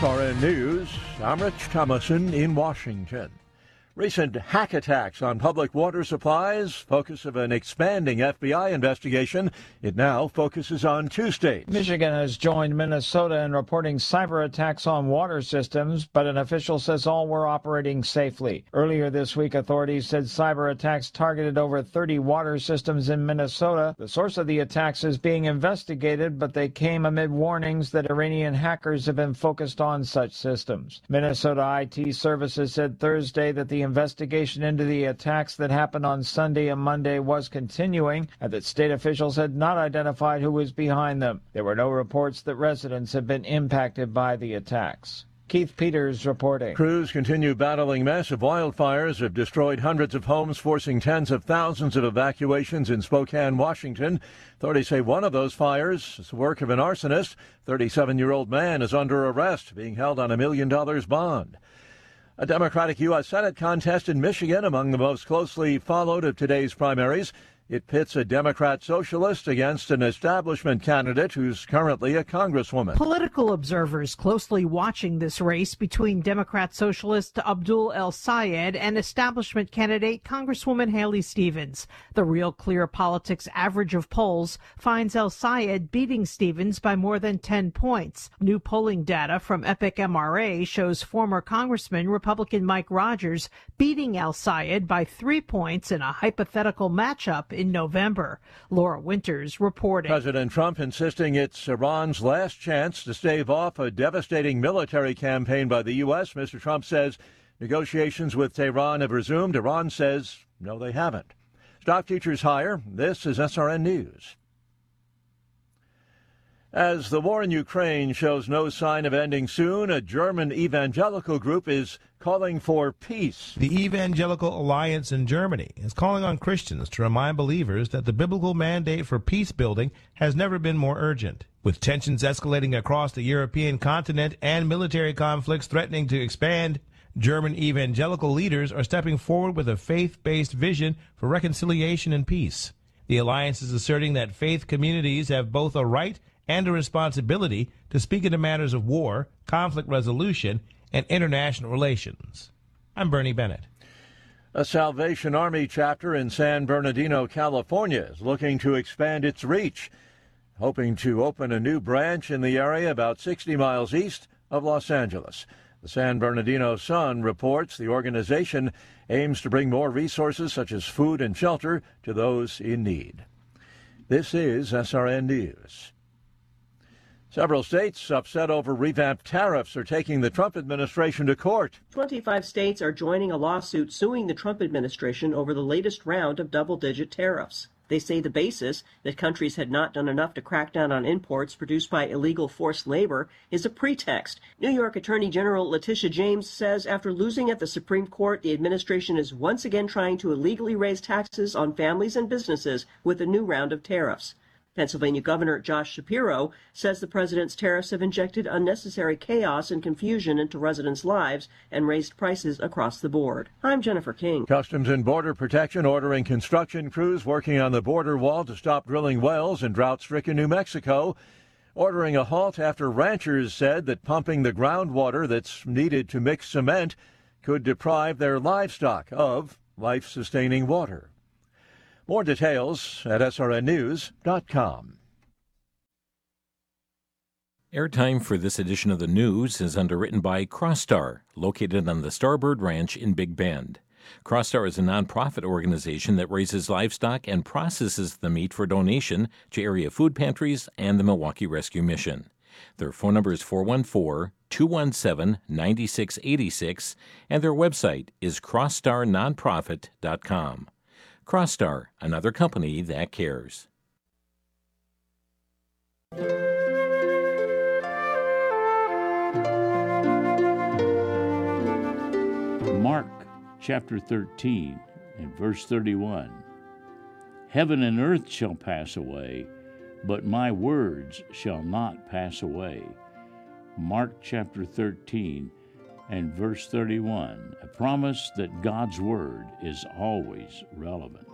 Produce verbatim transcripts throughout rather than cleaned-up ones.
S R N News, I'm Rich Thomason in Washington. Recent hack attacks on public water supplies, focus of an expanding F B I investigation. It now focuses on two states. Michigan has joined Minnesota in reporting cyber attacks on water systems, but an official says all were operating safely. Earlier this week, authorities said cyber attacks targeted over thirty water systems in Minnesota. The source of the attacks is being investigated, but they came amid warnings that Iranian hackers have been focused on such systems. Minnesota I T Services said Thursday that the investigation into the attacks that happened on Sunday and Monday was continuing, and that state officials had not identified who was behind them. There were no reports that residents had been impacted by the attacks. Keith Peters reporting. Crews continue battling massive wildfires have destroyed hundreds of homes, forcing tens of thousands of evacuations in Spokane, Washington. Authorities say one of those fires is the work of an arsonist. thirty-seven-year-old man is under arrest, being held on a million dollars bond. A Democratic U S Senate contest in Michigan among the most closely followed of today's primaries. It pits a Democrat socialist against an establishment candidate who's currently a congresswoman. Political observers closely watching this race between Democrat socialist Abdul El Sayed and establishment candidate Congresswoman Haley Stevens. The Real Clear Politics average of polls finds El Sayed beating Stevens by more than ten points. New polling data from Epic M R A shows former Congressman Republican Mike Rogers beating El Sayed by three points in a hypothetical matchup in November. Laura Winters reporting. President Trump insisting it's Iran's last chance to stave off a devastating military campaign by the U S. Mister Trump says negotiations with Tehran have resumed. Iran says no, they haven't. Stock futures higher. This is S R N News. As the war in Ukraine shows no sign of ending soon, a German evangelical group is calling for peace. The Evangelical Alliance in Germany is calling on Christians to remind believers that the biblical mandate for peace building has never been more urgent. With tensions escalating across the European continent and military conflicts threatening to expand, German evangelical leaders are stepping forward with a faith-based vision for reconciliation and peace. The alliance is asserting that faith communities have both a right and a responsibility to speak into matters of war, conflict resolution, and international relations. I'm Bernie Bennett. A Salvation Army chapter in San Bernardino, California, is looking to expand its reach, hoping to open a new branch in the area about sixty miles east of Los Angeles. The San Bernardino Sun reports the organization aims to bring more resources such as food and shelter to those in need. This is S R N News. Several states upset over revamped tariffs are taking the Trump administration to court. twenty-five states are joining a lawsuit suing the Trump administration over the latest round of double-digit tariffs. They say the basis, that countries had not done enough to crack down on imports produced by illegal forced labor, is a pretext. New York Attorney General Letitia James says after losing at the Supreme Court, the administration is once again trying to illegally raise taxes on families and businesses with a new round of tariffs. Pennsylvania Governor Josh Shapiro says the president's tariffs have injected unnecessary chaos and confusion into residents' lives and raised prices across the board. I'm Jennifer King. Customs and Border Protection ordering construction crews working on the border wall to stop drilling wells in drought-stricken New Mexico, ordering a halt after ranchers said that pumping the groundwater that's needed to mix cement could deprive their livestock of life-sustaining water. More details at S R N news dot com. Airtime for this edition of the news is underwritten by CrossStar, located on the Starbird Ranch in Big Bend. CrossStar is a nonprofit organization that raises livestock and processes the meat for donation to area food pantries and the Milwaukee Rescue Mission. Their phone number is four one four, two one seven, nine six eight six, and their website is cross star nonprofit dot com. CrossStar, another company that cares. Mark chapter thirteen and verse thirty-one. Heaven and earth shall pass away, but my words shall not pass away. Mark chapter thirteen and verse thirty-one, a promise that God's word is always relevant.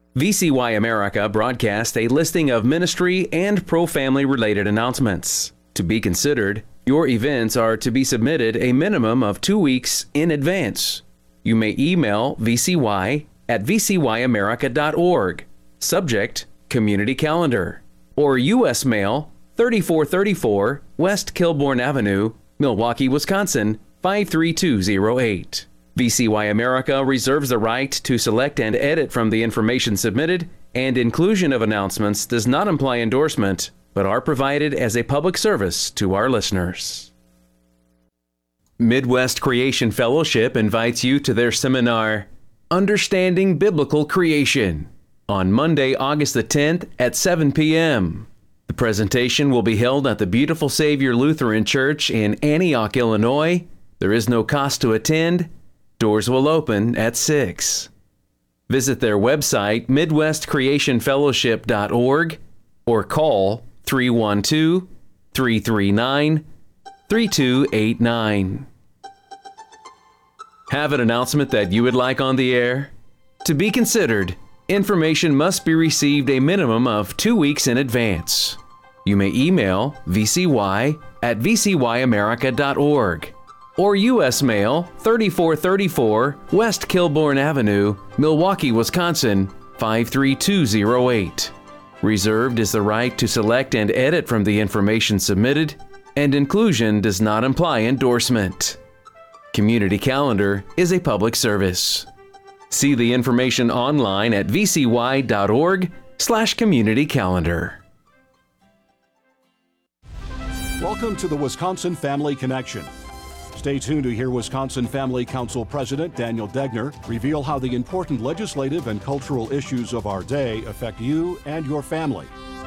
V C Y America broadcasts a listing of ministry and pro-family related announcements. To be considered, your events are to be submitted a minimum of two weeks in advance. You may email V C Y at v c y america dot org, subject Community Calendar, or U S Mail thirty-four thirty-four West Kilbourne Avenue, Milwaukee, Wisconsin five three two zero eight. V C Y America reserves the right to select and edit from the information submitted, and inclusion of announcements does not imply endorsement, but are provided as a public service to our listeners. Midwest Creation Fellowship invites you to their seminar, Understanding Biblical Creation, on Monday, August the tenth at seven p.m. The presentation will be held at the Beautiful Savior Lutheran Church in Antioch, Illinois. There is no cost to attend. Doors will open at six. Visit their website, midwest creation fellowship dot org, or call three one two, three three nine, three two eight nine. Have an announcement that you would like on the air? To be considered, information must be received a minimum of two weeks in advance. You may email V C Y at v c y america dot org or U S Mail thirty-four thirty-four West Kilbourne Avenue, Milwaukee, Wisconsin five three two zero eight. Reserved is the right to select and edit from the information submitted, and inclusion does not imply endorsement. Community Calendar is a public service. See the information online at v c y dot org slash community calendar. Welcome to the Wisconsin Family Connection. Stay tuned to hear Wisconsin Family Council President Daniel Degner reveal how the important legislative and cultural issues of our day affect you and your family.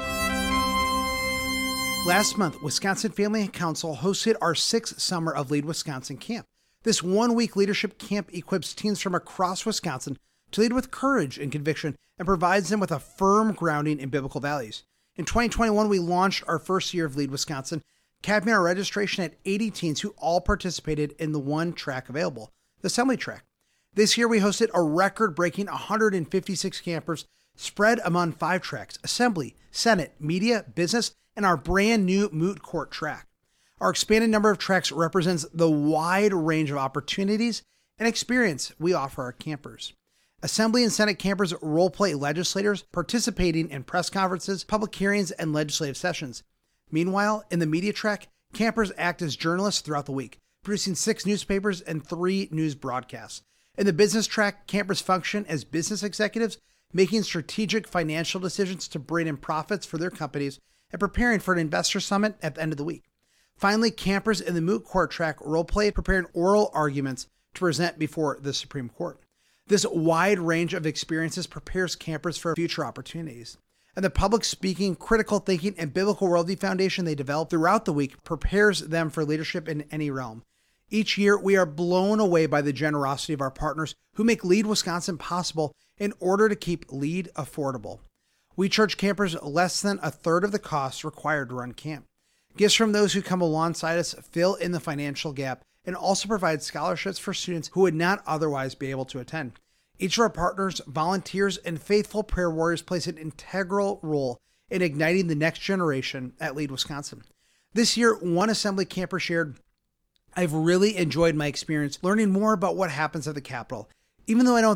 Last month, Wisconsin Family Council hosted our sixth summer of Lead Wisconsin Camp. This one-week leadership camp equips teens from across Wisconsin to lead with courage and conviction and provides them with a firm grounding in biblical values. In twenty twenty-one, we launched our first year of Lead Wisconsin, capping our registration at eighty teens who all participated in the one track available, the Assembly track. This year, we hosted a record-breaking one hundred fifty-six campers spread among five tracks: Assembly, Senate, Media, Business, and our brand new Moot Court track. Our expanded number of tracks represents the wide range of opportunities and experience we offer our campers. Assembly and Senate campers role-play legislators participating in press conferences, public hearings, and legislative sessions. Meanwhile, in the media track, campers act as journalists throughout the week, producing six newspapers and three news broadcasts. In the business track, campers function as business executives, making strategic financial decisions to bring in profits for their companies and preparing for an investor summit at the end of the week. Finally, campers in the Moot Court track role-play, preparing oral arguments to present before the Supreme Court. This wide range of experiences prepares campers for future opportunities. And the public speaking, critical thinking, and biblical worldview foundation they develop throughout the week prepares them for leadership in any realm. Each year, we are blown away by the generosity of our partners who make Lead Wisconsin possible in order to keep Lead affordable. We charge campers less than a third of the costs required to run camp. Gifts from those who come alongside us fill in the financial gap and also provide scholarships for students who would not otherwise be able to attend. Each of our partners, volunteers, and faithful prayer warriors plays an integral role in igniting the next generation at Lead Wisconsin. This year, one Assembly camper shared, "I've really enjoyed my experience learning more about what happens at the Capitol. Even though I don't